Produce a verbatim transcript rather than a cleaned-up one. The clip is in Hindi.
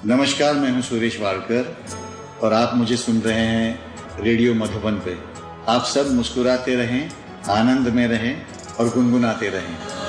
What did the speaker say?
नमस्कार, मैं हूं सुरेश वाडकर और आप मुझे सुन रहे हैं रेडियो मधुबन पे। आप सब मुस्कुराते रहें, आनंद में रहें और गुनगुनाते रहें।